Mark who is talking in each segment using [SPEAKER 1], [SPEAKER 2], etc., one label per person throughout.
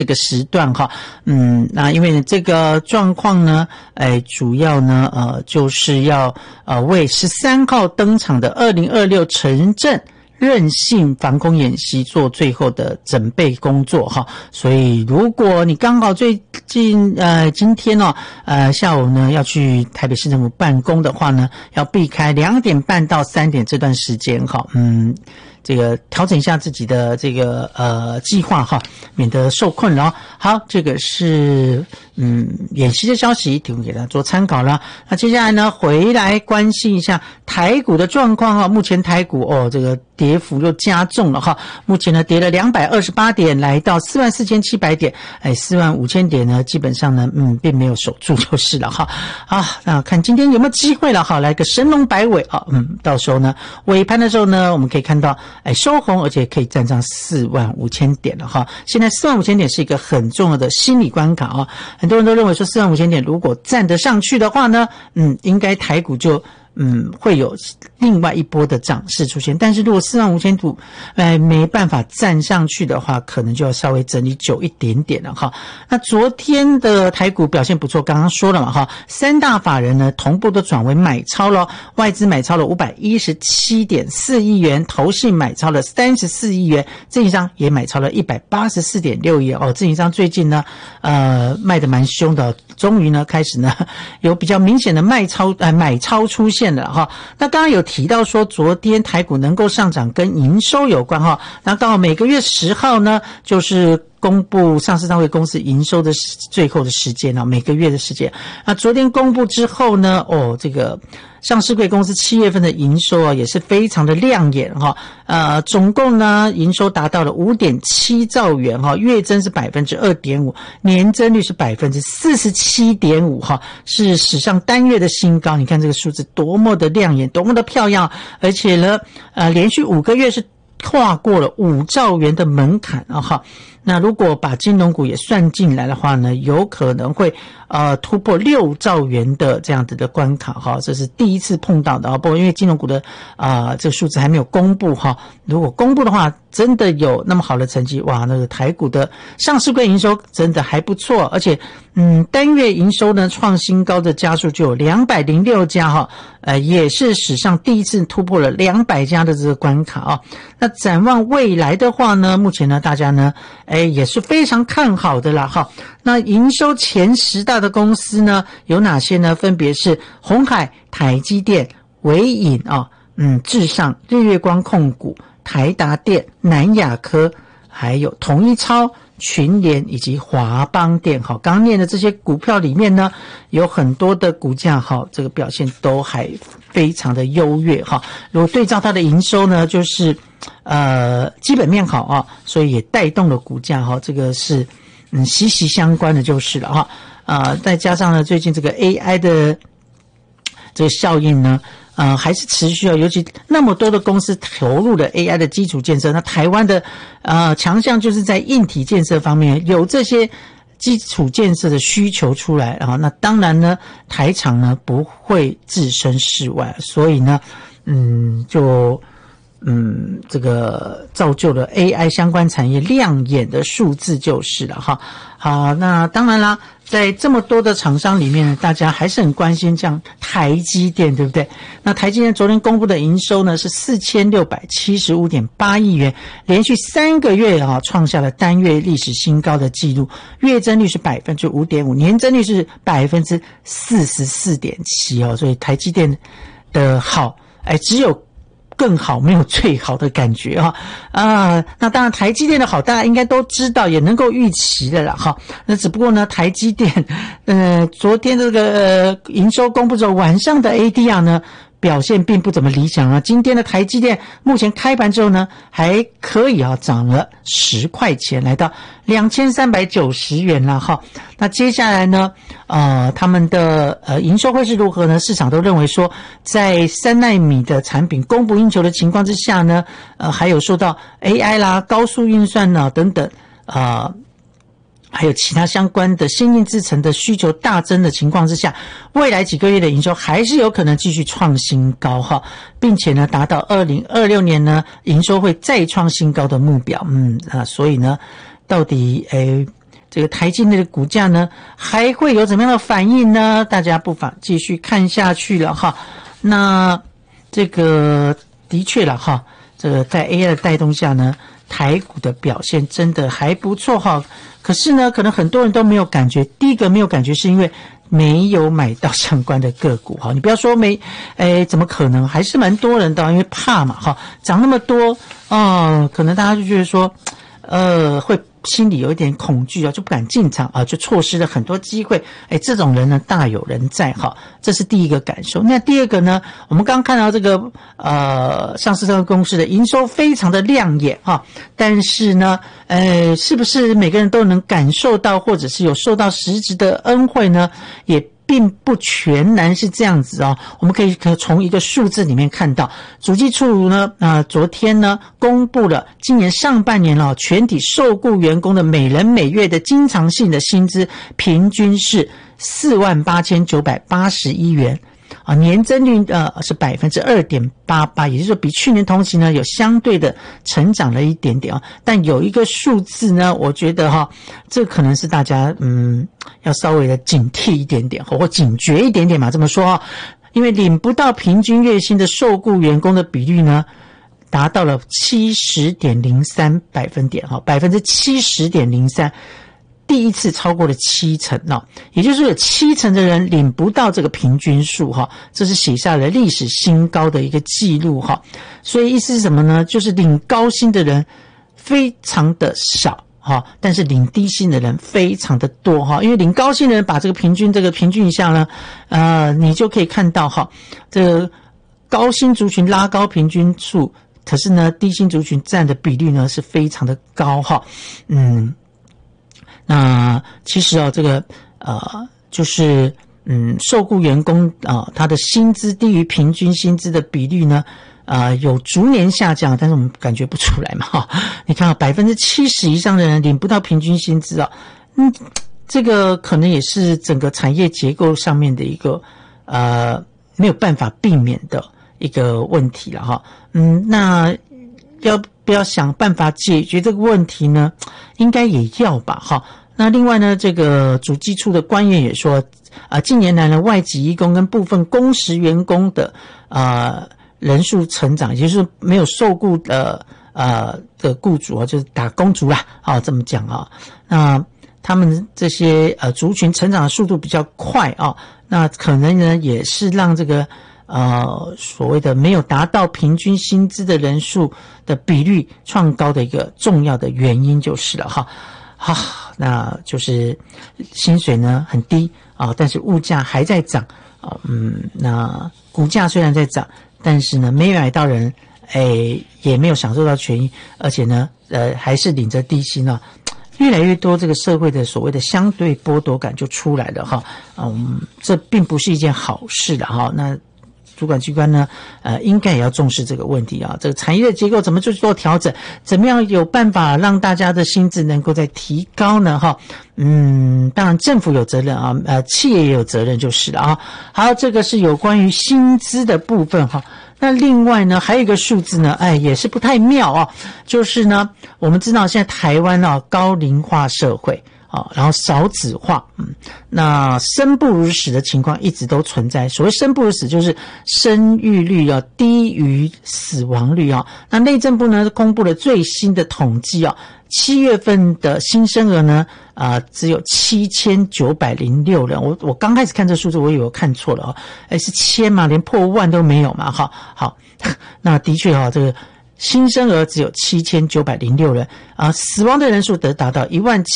[SPEAKER 1] 这个时段哈，那因为这个状况呢，主要呢，就是要为13号登场的2026城镇韧性防空演习做最后的准备工作哈，所以如果你刚好最近今天下午呢要去台北市政府办公的话呢，要避开2点半到3点这段时间哈，这个调整一下自己的这个计划哈，免得受困扰。好，这个是演习的消息，提供给大家做参考了。那接下来呢，回来关心一下台股的状况哈。目前台股这个跌幅又加重了哈。目前呢跌了228点，来到44700点，45000点呢基本上呢并没有守住就是了哈。好，那看今天有没有机会了哈，来个神龙摆尾啊，到时候呢尾盘的时候呢，我们可以看到收红，而且可以站上45000点了哈。现在45000点是一个很重要的心理关卡啊，很多人都认为说45000点如果站得上去的话呢，应该台股就会有另外一波的涨势出现，但是如果45000股没办法站上去的话，可能就要稍微整理久一点点了哈。那昨天的台股表现不错，刚刚说了嘛哈，3大法人呢同步都转为买超了，外资买超了517.4亿元，投信买超了34亿元，自营商也买超了184.6亿元自营商最近呢卖得蛮凶的，终于呢开始呢有比较明显的买超出现了哈。那刚刚有提到说昨天台股能够上涨跟营收有关哈，那到每个月10号呢就是公布上市上柜公司营收的最后的时间每个月的时间。那昨天公布之后呢，这个上市柜公司7月份的营收也是非常的亮眼哈。总共呢营收达到了 5.7 兆元哈，月增是 2.5%， 年增率是 47.5% 哈，是史上单月的新高。你看这个数字多么的亮眼，多么的漂亮，而且呢连续5个月是跨过了5兆元的门槛哈。那如果把金融股也算进来的话呢，有可能会突破6兆元的这样子的关卡哈，这是第一次碰到的不过因为金融股的这个数字还没有公布哈，如果公布的话，真的有那么好的成绩，哇，那个台股的上市柜营收真的还不错，而且单月营收呢创新高的家数就有206家哈，也是史上第一次突破了200家的这个关卡那展望未来的话呢，目前呢大家呢也是非常看好的啦哈。那营收前10大的公司呢有哪些呢？分别是鸿海、台积电、伟影至上、日月光控股、台达电、南亚科，还有统一超、群联以及华邦电刚刚念的这些股票里面呢，有很多的股价这个表现都还非常的优越如果对照它的营收呢，就是基本面好所以也带动了股价这个是息息相关的就是了再加上呢最近这个 AI 的这个效应呢还是持续尤其那么多的公司投入了 AI 的基础建设，那台湾的强项就是在硬体建设方面有这些基础建设的需求出来那当然呢台厂呢不会置身事外，所以呢这个造就了 AI 相关产业亮眼的数字就是了哈。好，那当然啦，在这么多的厂商里面呢，大家还是很关心像台积电，对不对？那台积电昨天公布的营收呢是 4675.8 亿元，连续3个月创下了单月历史新高的记录，月增率是 5.5%， 年增率是 44.7%所以台积电的好只有更好，没有最好的感觉那当然台积电的好大家应该都知道，也能够预期的啦那只不过呢台积电昨天这个营收公布之后，晚上的 ADR 呢表现并不怎么理想今天的台积电目前开盘之后呢还可以涨了10块钱，来到2390元了那接下来呢他们的营收会是如何呢？市场都认为说在3奈米的产品供不应求的情况之下呢还有受到 AI 啦、高速运算等等还有其他相关的先进制程的需求大增的情况之下，未来几个月的营收还是有可能继续创新高并且呢达到2026年呢营收会再创新高的目标所以呢到底这个台积电的股价呢还会有怎么样的反应呢？大家不妨继续看下去了哈。那这个的确了哈，这个在 AI 的带动下呢，台股的表现真的还不错哈。可是呢，可能很多人都没有感觉。第一个没有感觉是因为没有买到相关的个股哈。你不要说怎么可能？还是蛮多人的，因为怕嘛哈，涨那么多可能大家就觉得说会心里有一点恐惧啊，就不敢进场啊，就错失了很多机会。这种人呢大有人在哈，这是第一个感受。那第二个呢，我们刚刚看到这个上市公司的营收非常的亮眼哈，但是呢，是不是每个人都能感受到，或者是有受到实质的恩惠呢？也并不全然是这样子哦，我们可以从一个数字里面看到，主计处呢，昨天呢公布了今年上半年全体受雇员工的每人每月的经常性的薪资平均是48981元。年增率是 2.88%， 也就是说比去年同期呢有相对的成长了一点点但有一个数字呢，我觉得这可能是大家要稍微的警惕一点点或警觉一点点嘛，这么说因为领不到平均月薪的受雇员工的比率呢达到了 70.03%， 70.03%。第一次超过了70%也就是说有70%的人领不到这个平均数这是写下了历史新高的一个记录所以意思是什么呢？就是领高薪的人非常的少但是领低薪的人非常的多因为领高薪的人把这个平均一下呢你就可以看到这个高薪族群拉高平均数，可是呢低薪族群占的比率呢是非常的高那其实这个就是受雇员工他的薪资低于平均薪资的比率呢有逐年下降，但是我们感觉不出来嘛你看70%以上的人领不到平均薪资这个可能也是整个产业结构上面的一个没有办法避免的一个问题了那要不要想办法解决这个问题呢？应该也要吧那另外呢，这个主计处的官员也说近年来呢，外籍移工跟部分工时员工的人数成长，也就是没有受雇的雇主就是打工族啦这么讲那他们这些族群成长的速度比较快那可能呢也是让这个所谓的没有达到平均薪资的人数的比率创高的一个重要的原因就是了那就是薪水呢很低但是物价还在涨那股价虽然在涨，但是呢没有买到人也没有享受到权益，而且呢还是领着低薪越来越多这个社会的所谓的相对剥夺感就出来了这并不是一件好事的那主管机关呢应该也要重视这个问题这个产业的结构怎么去做调整，怎么样有办法让大家的薪资能够再提高呢当然政府有责任企业也有责任就是了好，这个是有关于薪资的部分那另外呢还有一个数字呢也是不太妙就是呢我们知道现在台湾高龄化社会然后少子化那生不如死的情况一直都存在。所谓生不如死就是生育率低于死亡率那内政部呢公布了最新的统计7月份的新生儿呢只有7906人。我刚开始看这数字我以为我看错了是千嘛，连破万都没有嘛好那的确这个新生儿只有7906人死亡的人数达到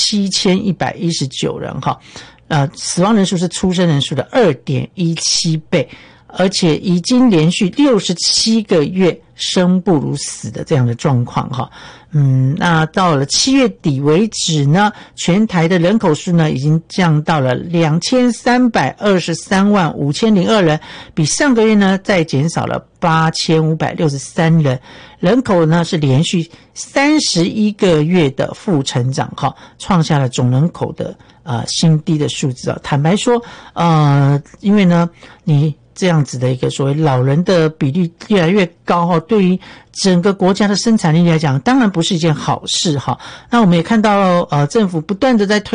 [SPEAKER 1] 17119人死亡人数是出生人数的 2.17 倍，而且已经连续67个月生不如死的这样的状况那到了7月底为止呢，全台的人口数呢已经降到了2323万5002人，比上个月呢再减少了8563人，人口呢是连续31个月的负成长创下了总人口的新低的数字坦白说因为呢你这样子的一个所谓老人的比例越来越高对于整个国家的生产力来讲当然不是一件好事那我们也看到政府不断的在推